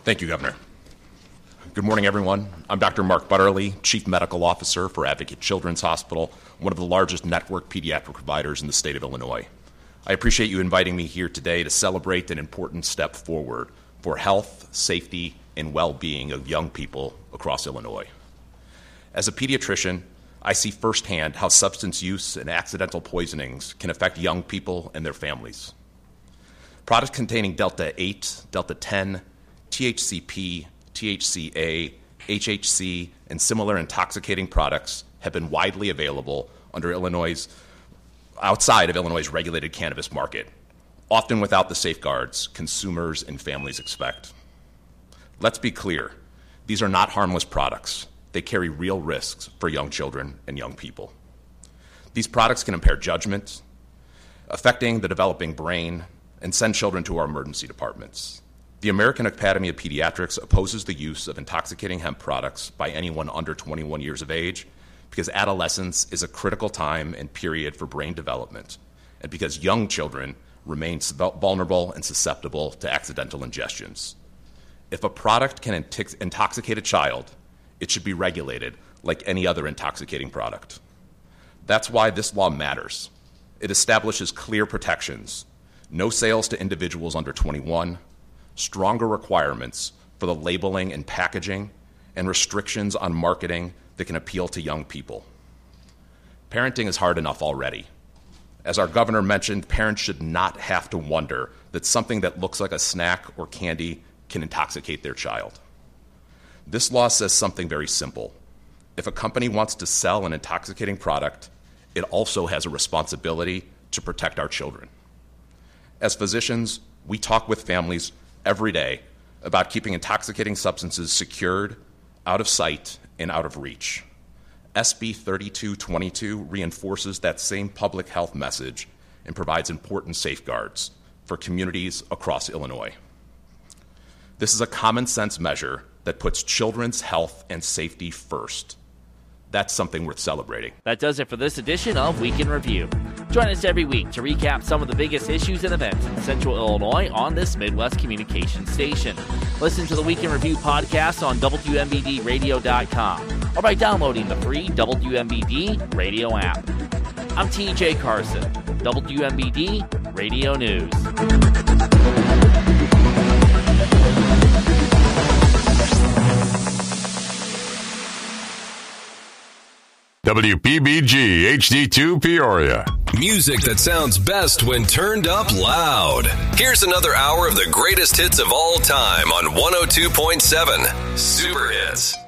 Thank you, Governor. Good morning, everyone. I'm Dr. Mark Butterly, Chief Medical Officer for Advocate Children's Hospital, one of the largest network pediatric providers in the state of Illinois. I appreciate you inviting me here today to celebrate an important step forward for health, safety, and well-being of young people across Illinois. As a pediatrician, I see firsthand how substance use and accidental poisonings can affect young people and their families. Products containing Delta 8, Delta 10, THCP, THCA, HHC, and similar intoxicating products have been widely available outside of Illinois' regulated cannabis market, often without the safeguards consumers and families expect. Let's be clear, these are not harmless products. They carry real risks for young children and young people. These products can impair judgment, affecting the developing brain, and send children to our emergency departments. The American Academy of Pediatrics opposes the use of intoxicating hemp products by anyone under 21 years of age because adolescence is a critical time and period for brain development, and because young children remain vulnerable and susceptible to accidental ingestions. If a product can intoxicate a child, it should be regulated like any other intoxicating product. That's why this law matters. It establishes clear protections, no sales to individuals under 21, stronger requirements for the labeling and packaging, and restrictions on marketing that can appeal to young people. Parenting is hard enough already. As our governor mentioned, parents should not have to wonder that something that looks like a snack or candy can intoxicate their child. This law says something very simple. If a company wants to sell an intoxicating product, it also has a responsibility to protect our children. As physicians, we talk with families every day about keeping intoxicating substances secured, out of sight, and out of reach. SB 3222 reinforces that same public health message and provides important safeguards for communities across Illinois. This is a common sense measure that puts children's health and safety first. That's something worth celebrating. That does it for this edition of Week in Review. Join us every week to recap some of the biggest issues and events in Central Illinois on this Midwest communication station. Listen to the Week in Review podcast on WMBDradio.com or by downloading the free WMBD radio app. I'm TJ Carson, WMBD Radio News. WPBG HD2 Peoria. Music that sounds best when turned up loud. Here's another hour of the greatest hits of all time on 102.7 Super Hits.